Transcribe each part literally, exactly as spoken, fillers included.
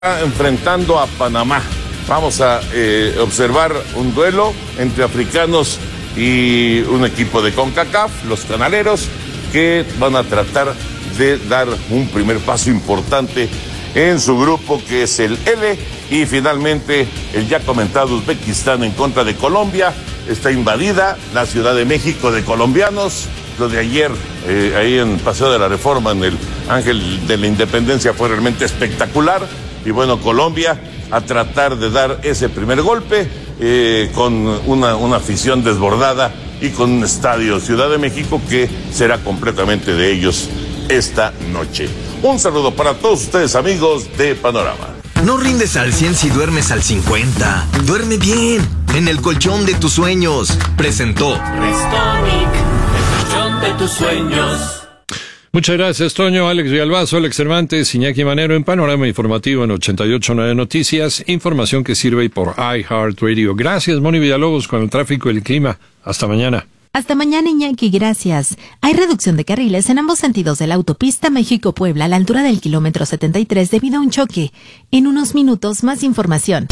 enfrentando a Panamá. Vamos a eh, observar un duelo entre africanos y un equipo de CONCACAF, los canaleros, que van a tratar de dar un primer paso importante en su grupo, que es el L, y finalmente el ya comentado Uzbekistán en contra de Colombia. Está invadida la Ciudad de México de colombianos. Lo de ayer, eh, ahí en Paseo de la Reforma, en el Ángel de la Independencia, fue realmente espectacular. Y bueno, Colombia a tratar de dar ese primer golpe eh, con una, una afición desbordada y con un estadio Ciudad de México que será completamente de ellos esta noche. Un saludo para todos ustedes, amigos de Panorama. No rindes al cien si duermes al cincuenta. Duerme bien, en el colchón de tus sueños. Presentó Restonic, el colchón de tus sueños. Muchas gracias, Toño, Alex Villalbazo, Alex Cervantes, Iñaki Manero en Panorama Informativo en ochenta y ocho punto nueve Noticias, información que sirve por iHeartRadio. Gracias, Moni Villalobos, con el tráfico y el clima. Hasta mañana. Hasta mañana, Iñaki, gracias. Hay reducción de carriles en ambos sentidos de la autopista México-Puebla a la altura del kilómetro setenta y tres debido a un choque. En unos minutos, más información.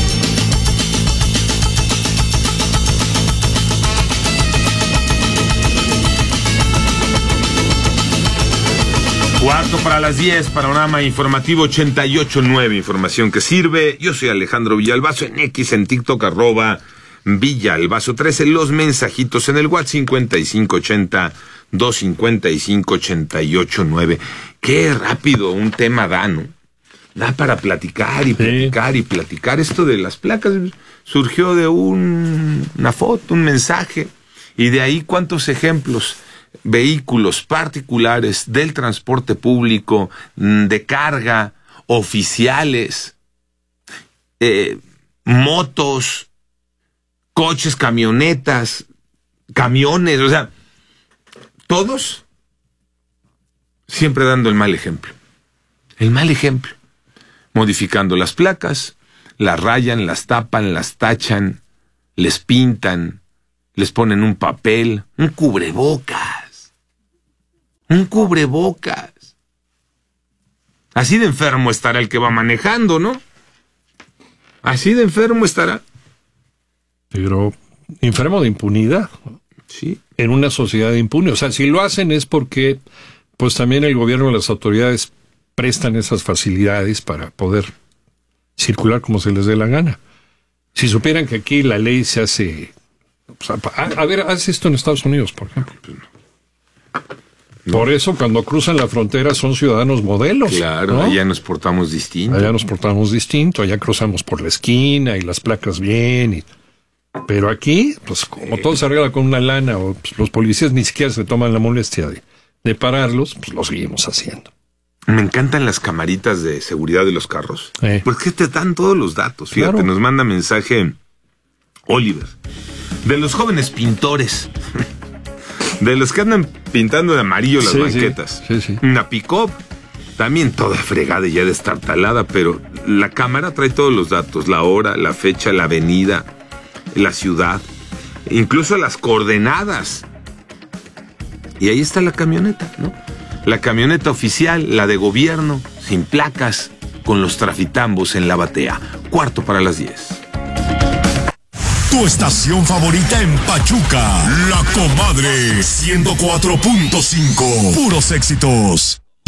Cuarto para las diez, Panorama Informativo ochenta y ocho punto nueve, información que sirve. Yo soy Alejandro Villalbazo, en X, en TikTok, arroba Villalbazo trece, los mensajitos en el WhatsApp cincuenta y cinco ochenta, doscientos cincuenta y cinco, ochenta y ocho nueve. Qué rápido un tema da, ¿no? Da para platicar y platicar sí. y platicar. Esto de las placas surgió de un, una foto, un mensaje, y de ahí cuántos ejemplos. Vehículos particulares del transporte público, de carga, oficiales, eh, motos, coches, camionetas, camiones, o sea, todos siempre dando el mal ejemplo. El mal ejemplo. Modificando las placas, las rayan, las tapan, las tachan, les pintan, les ponen un papel, un cubrebocas. Un cubrebocas. Así de enfermo estará el que va manejando, ¿no? Así de enfermo estará. Pero enfermo de impunidad. Sí. En una sociedad impune. O sea, si lo hacen es porque pues también el gobierno y las autoridades prestan esas facilidades para poder circular como se les dé la gana. Si supieran que aquí la ley se hace... O sea, a, a ver, haz esto en Estados Unidos, por ejemplo. No. Por eso, cuando cruzan la frontera son ciudadanos modelos. Claro, ¿no? Allá nos portamos distinto. Allá nos portamos distinto, allá cruzamos por la esquina y las placas bien. Y... Pero aquí, pues como sí. todo se arregla con una lana, o pues, los policías ni siquiera se toman la molestia de, de pararlos, pues lo seguimos haciendo. Me encantan las camaritas de seguridad de los carros. Eh. Porque te dan todos los datos. Fíjate, claro. Nos manda mensaje Oliver. De los jóvenes pintores. De los que andan pintando de amarillo las sí, banquetas. Sí, sí, sí. Una pick-up, también toda fregada y ya destartalada, pero la cámara trae todos los datos, la hora, la fecha, la avenida, la ciudad, incluso las coordenadas. Y ahí está la camioneta, ¿no? La camioneta oficial, la de gobierno, sin placas, con los trafitambos en la batea. Cuarto para las diez. Tu estación favorita en Pachuca, La Comadre, ciento cuatro punto cinco. Puros éxitos.